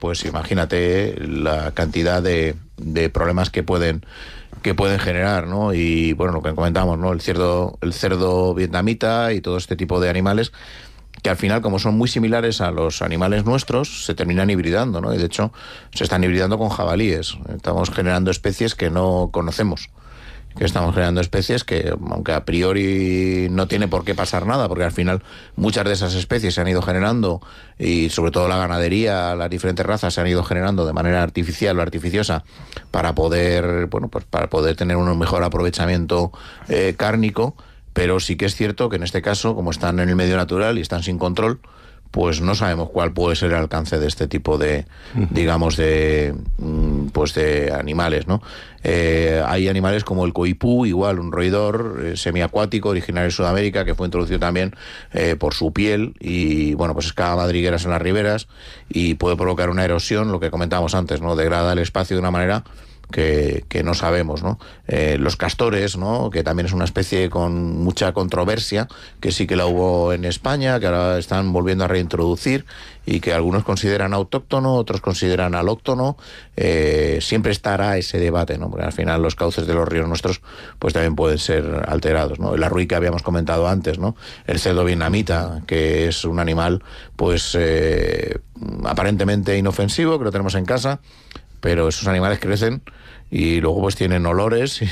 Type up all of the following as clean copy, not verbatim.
pues imagínate la cantidad de problemas que pueden generar, ¿no? Y bueno, lo que comentamos, ¿no? El cerdo vietnamita y todo este tipo de animales que al final, como son muy similares a los animales nuestros, se terminan hibridando, ¿no? Y de hecho se están hibridando con jabalíes. Estamos generando especies que no conocemos. Estamos generando especies que, aunque a priori no tiene por qué pasar nada, porque al final muchas de esas especies se han ido generando, y sobre todo la ganadería, las diferentes razas se han ido generando de manera artificial o artificiosa para poder, bueno, pues para poder tener un mejor aprovechamiento cárnico, pero sí que es cierto que en este caso, como están en el medio natural y están sin control, pues no sabemos cuál puede ser el alcance de este tipo de, digamos, de animales, ¿no? Hay animales como el coipú, igual, un roedor semiacuático originario de Sudamérica, que fue introducido también por su piel, y bueno, pues excava madrigueras en las riberas y puede provocar una erosión, lo que comentábamos antes, ¿no? Degrada el espacio de una manera que no sabemos, ¿no? Los castores, ¿no? Que también es una especie con mucha controversia, que sí que la hubo en España, que ahora están volviendo a reintroducir y que algunos consideran autóctono, otros consideran alóctono. Siempre estará ese debate, ¿no? Porque al final los cauces de los ríos nuestros pues también pueden ser alterados, ¿no? El arrui que habíamos comentado antes, ¿no? El cerdo vietnamita, que es un animal pues aparentemente inofensivo, que lo tenemos en casa, pero esos animales crecen y luego pues tienen olores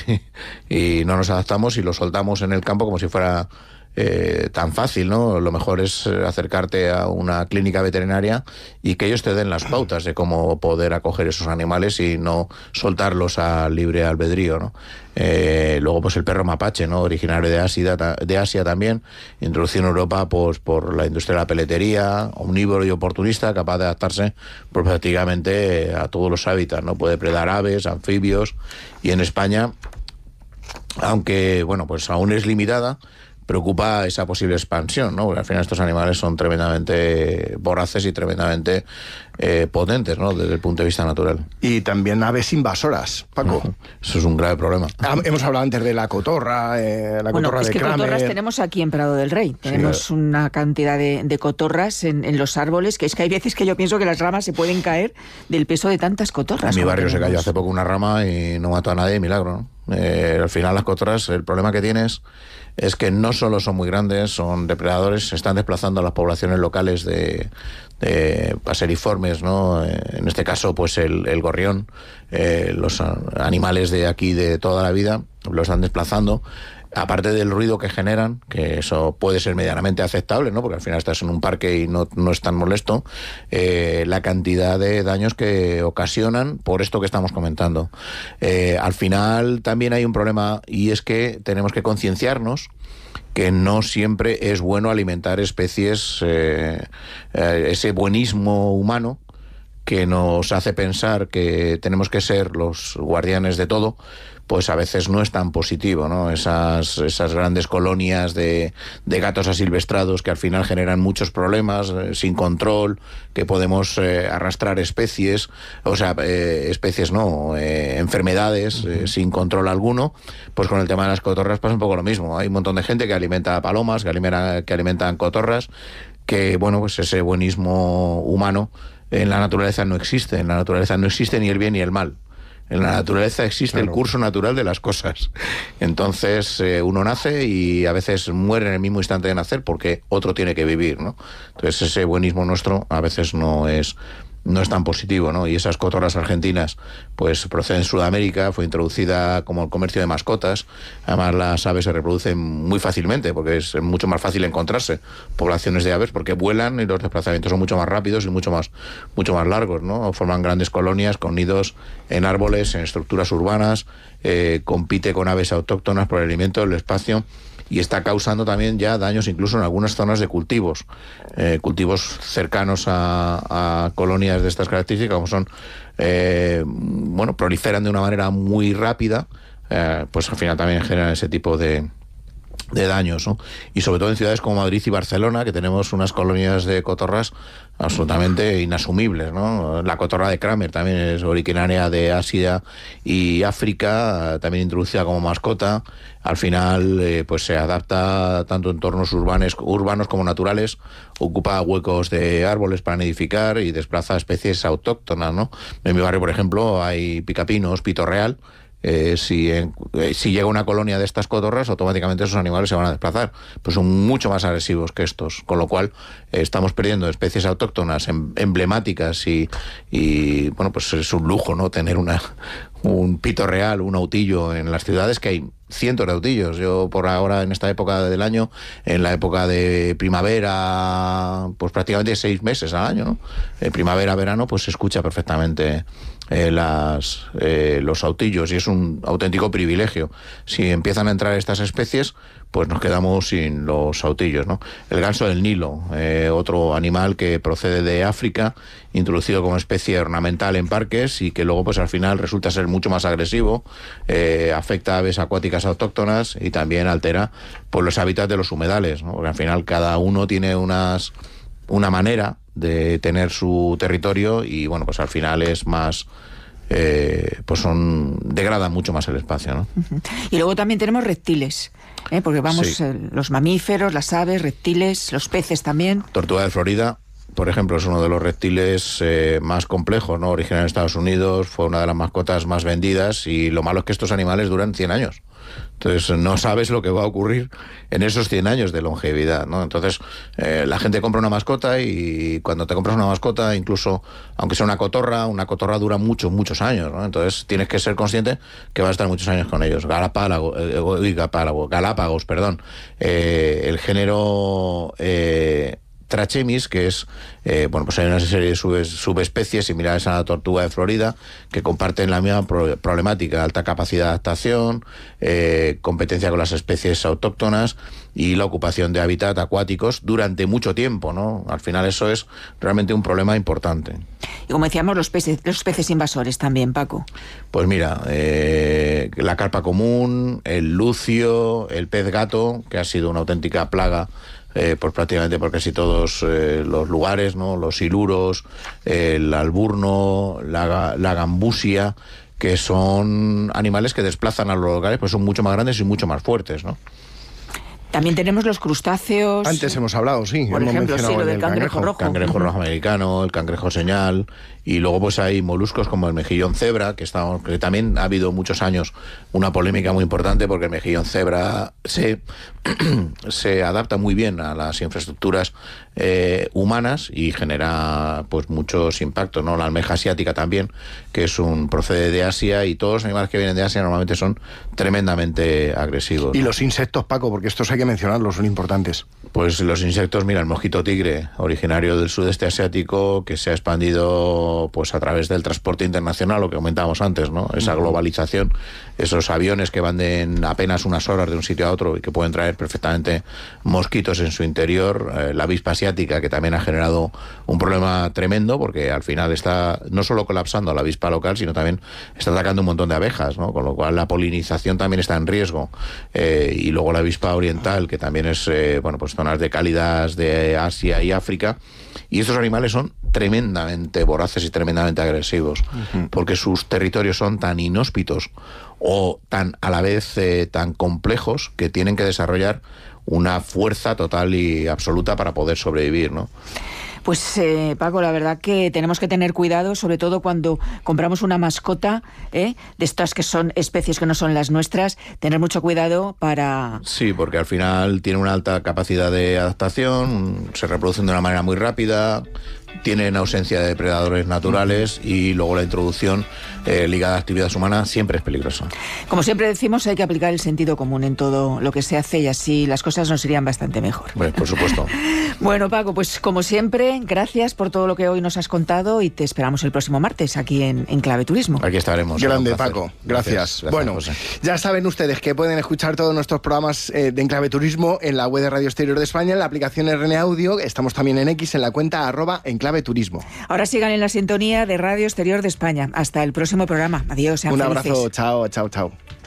y no nos adaptamos y los soltamos en el campo como si fuera tan fácil, ¿no? Lo mejor es acercarte a una clínica veterinaria y que ellos te den las pautas de cómo poder acoger esos animales y no soltarlos a libre albedrío, ¿no? Luego pues el perro mapache, ¿no? Originario de Asia también, introducido en Europa pues por la industria de la peletería, omnívoro y oportunista, capaz de adaptarse pues, prácticamente a todos los hábitats, ¿no? Puede predar aves, anfibios, y en España, aunque bueno, pues aún es limitada, preocupa esa posible expansión, ¿no? Porque al final estos animales son tremendamente voraces y tremendamente potentes, ¿no? Desde el punto de vista natural. Y también aves invasoras, Paco. Eso es un grave problema. Hemos hablado antes de la cotorra, cotorra de Kramer. Cotorras tenemos aquí en Prado del Rey. Tenemos una cantidad de cotorras en los árboles, que es que hay veces que yo pienso que las ramas se pueden caer del peso de tantas cotorras. En mi barrio se cayó hace poco una rama y no mató a nadie, milagro, ¿no? Al final las cotorras, el problema que tienes es que no solo son muy grandes, son depredadores, se están desplazando a las poblaciones locales de paseriformes, ¿no? En este caso, pues el gorrión, los animales de aquí de toda la vida, lo están desplazando. Aparte del ruido que generan, que eso puede ser medianamente aceptable, ¿no? Porque al final estás en un parque y no es tan molesto, la cantidad de daños que ocasionan por esto que estamos comentando. Al final también hay un problema, y es que tenemos que concienciarnos que no siempre es bueno alimentar especies, ese buenismo humano que nos hace pensar que tenemos que ser los guardianes de todo, pues a veces no es tan positivo, ¿no? Esas grandes colonias de gatos asilvestrados que al final generan muchos problemas, sin control, que podemos arrastrar especies, enfermedades, sin control alguno. Pues con el tema de las cotorras pasa un poco lo mismo. Hay un montón de gente que alimenta palomas, que alimentan cotorras, que bueno, pues ese buenismo humano en la naturaleza no existe. En la naturaleza no existe ni el bien ni el mal. En la naturaleza existe el curso natural de las cosas. Entonces uno nace y a veces muere en el mismo instante de nacer porque otro tiene que vivir, ¿no? Entonces ese buenismo nuestro a veces no es tan positivo, ¿no? Y esas cotorras argentinas pues proceden de Sudamérica, fue introducida como el comercio de mascotas. Además las aves se reproducen muy fácilmente porque es mucho más fácil encontrarse poblaciones de aves porque vuelan y los desplazamientos son mucho más rápidos y mucho más largos, ¿no? Forman grandes colonias con nidos en árboles, en estructuras urbanas, compite con aves autóctonas por el alimento, el espacio, y está causando también ya daños incluso en algunas zonas de cultivos cercanos a colonias de estas características, como son, proliferan de una manera muy rápida, pues al final también generan ese tipo de daños, ¿no? Y sobre todo en ciudades como Madrid y Barcelona, que tenemos unas colonias de cotorras absolutamente inasumibles, ¿no? La cotorra de Kramer también es originaria de Asia y África, también introducida como mascota. Al final, pues se adapta tanto en entornos urbanos como naturales, ocupa huecos de árboles para nidificar y desplaza especies autóctonas, ¿no? En mi barrio, por ejemplo, hay picapinos, pito real. Si llega una colonia de estas cotorras, automáticamente esos animales se van a desplazar, pues son mucho más agresivos que estos, con lo cual estamos perdiendo especies autóctonas emblemáticas y bueno, pues es un lujo, ¿no? Tener un pito real, un autillo en las ciudades, que hay cientos de autillos. Yo por ahora, en esta época del año, en la época de primavera, pues prácticamente 6 meses al año, ¿no? Primavera, verano, pues se escucha perfectamente los autillos, y es un auténtico privilegio. Si empiezan a entrar estas especies, pues nos quedamos sin los autillos, ¿no? El ganso del Nilo, otro animal que procede de África, introducido como especie ornamental en parques y que luego pues al final resulta ser mucho más agresivo, afecta a aves acuáticas autóctonas y también altera pues los hábitats de los humedales, ¿no? Porque al final cada uno tiene una manera de tener su territorio y bueno, pues al final es más... pues degradan mucho más el espacio, ¿no? Y luego también tenemos reptiles, porque vamos, sí. Los mamíferos, las aves, reptiles, los peces también. Tortuga de Florida, por ejemplo, es uno de los reptiles más complejos, ¿no? Originario en Estados Unidos, fue una de las mascotas más vendidas, y lo malo es que estos animales duran 100 años. Entonces no sabes lo que va a ocurrir en esos 100 años de longevidad, ¿no? Entonces la gente compra una mascota, y cuando te compras una mascota, incluso aunque sea una cotorra dura muchos años, ¿no? Entonces tienes que ser consciente que vas a estar muchos años con ellos. Galápagos, perdón. El género... Trachemis, que es, bueno, pues hay una serie de subespecies similares a la tortuga de Florida, que comparten la misma problemática: alta capacidad de adaptación, competencia con las especies autóctonas y la ocupación de hábitat acuáticos durante mucho tiempo, ¿no? Al final eso es realmente un problema importante. Y como decíamos, los peces invasores también, Paco. Pues mira, la carpa común, el lucio, el pez gato, que ha sido una auténtica plaga pues prácticamente por casi todos los lugares, ¿no? Los siluros, el alburno, la gambusia, que son animales que desplazan a los locales, pues son mucho más grandes y mucho más fuertes, ¿no? También tenemos los crustáceos. Antes hemos hablado, sí. Por ejemplo, sí, lo del cangrejo rojo. Cangrejo rojo americano, el cangrejo señal. Y luego pues hay moluscos como el mejillón cebra, que también ha habido muchos años una polémica muy importante, porque el mejillón cebra se adapta muy bien a las infraestructuras humanas y genera pues muchos impactos, ¿no? La almeja asiática también, que procede de Asia, y todos los animales que vienen de Asia normalmente son tremendamente agresivos, ¿no? Y los insectos, Paco, porque estos hay que mencionarlos, son importantes. Pues los insectos, mira, el mosquito tigre, originario del sudeste asiático, que se ha expandido pues a través del transporte internacional, lo que comentábamos antes, ¿no? Esa globalización, esos aviones que van en apenas unas horas de un sitio a otro y que pueden traer perfectamente mosquitos en su interior. La avispa asiática, que también ha generado un problema tremendo, porque al final está no solo colapsando a la avispa local, sino también está atacando un montón de abejas, ¿no? Con lo cual la polinización también está en riesgo. Y luego la avispa oriental, que también es, bueno, pues zonas de cálidas de Asia y África. Y estos animales son tremendamente voraces y tremendamente agresivos, porque sus territorios son tan inhóspitos o tan a la vez tan complejos, que tienen que desarrollar una fuerza total y absoluta para poder sobrevivir, ¿no? Pues Paco, la verdad que tenemos que tener cuidado, sobre todo cuando compramos una mascota, de estas que son especies que no son las nuestras, tener mucho cuidado para... Sí, porque al final tiene una alta capacidad de adaptación, se reproducen de una manera muy rápida, tienen ausencia de depredadores naturales, y luego la introducción ligada a actividades humanas siempre es peligrosa. Como siempre decimos, hay que aplicar el sentido común en todo lo que se hace, y así las cosas nos irían bastante mejor. Bueno, por supuesto. Bueno, Paco, pues como siempre, gracias por todo lo que hoy nos has contado, y te esperamos el próximo martes aquí en Clave Turismo. Aquí estaremos. Grande, Paco. Gracias. Bueno, José. Ya saben ustedes que pueden escuchar todos nuestros programas de Enclave Turismo en la web de Radio Exterior de España, en la aplicación RN Audio. Estamos también en X, en la cuenta @Enclave Turismo. Ahora sigan en la sintonía de Radio Exterior de España. Hasta el próximo programa. Adiós, sean Un felices. abrazo. Chao, chao, chao.